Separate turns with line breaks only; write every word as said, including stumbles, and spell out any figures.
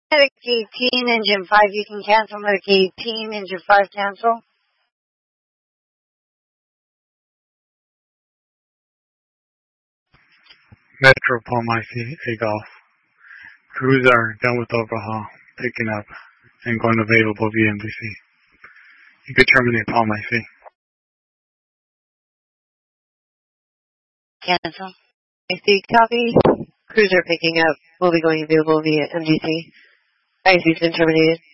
Medic eighteen, engine five, you can cancel. Medic eighteen, engine five, cancel.
Metro Palm I C, A Golf. Cruiser done with overhaul, picking up, and going available via M D C. You could terminate Palm I C.
Cancel.
I C, copy. Cruiser picking up, will be going available via M D C. I C's been terminated.